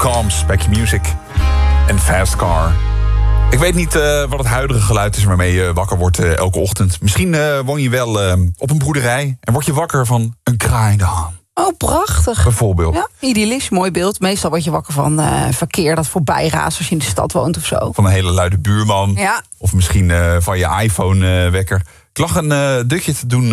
Combs, Back Your Music en Fast Car. Ik weet niet wat het huidige geluid is waarmee je wakker wordt elke ochtend. Misschien woon je wel op een boerderij en word je wakker van een kraaiende haan. Oh, prachtig. Bijvoorbeeld. Ja, idyllisch, mooi beeld. Meestal word je wakker van verkeer dat voorbij raast als je in de stad woont of zo. Van een hele luide buurman. Ja. Of misschien van je iPhone-wekker. Ik lag een dutje te doen